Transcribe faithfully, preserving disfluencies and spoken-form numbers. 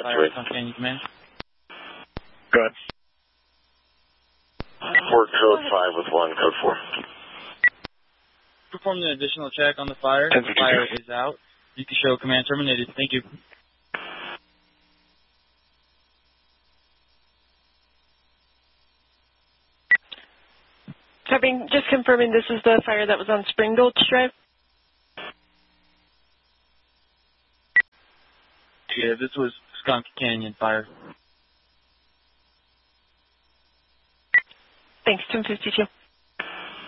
Fire, Skunk Canyon Command. Go ahead. Port code five with one, code four. Perform an additional check on the fire. The fire is out. You can show command terminated. Thank you. Copying, just confirming this is the fire that was on Spring Gulch Drive? Yeah, this was Skunk Canyon Fire. Thanks, ten fifty-two.